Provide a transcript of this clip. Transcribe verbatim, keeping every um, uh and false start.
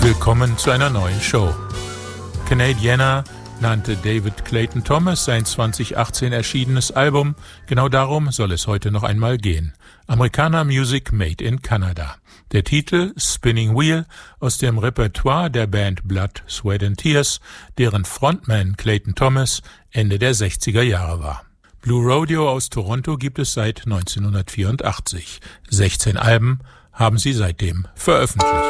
Willkommen zu einer neuen Show. Canadiana nannte David Clayton Thomas sein zwanzig achtzehn erschienenes Album. Genau darum soll es heute noch einmal gehen. Americana Music Made in Canada. Der Titel Spinning Wheel aus dem Repertoire der Band Blood, Sweat and Tears, deren Frontman Clayton Thomas Ende der sechziger Jahre war. Blue Rodeo aus Toronto gibt es seit neunzehnhundertvierundachtzig. sechzehn Alben haben sie seitdem veröffentlicht.